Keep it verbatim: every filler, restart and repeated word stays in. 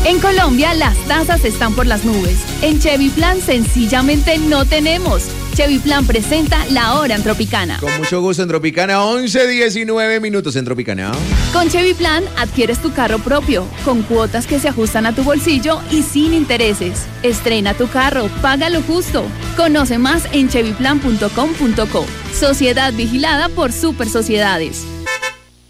En Colombia, las tasas están por las nubes. En Chevy Plan, sencillamente no tenemos. Chevy Plan presenta La Hora en Tropicana. Con mucho gusto en Tropicana, once diecinueve minutos en Tropicana. Con Chevy Plan, adquieres tu carro propio, con cuotas que se ajustan a tu bolsillo y sin intereses. Estrena tu carro, paga lo justo. Conoce más en chevy plan punto com punto co. Sociedad vigilada por Super Sociedades.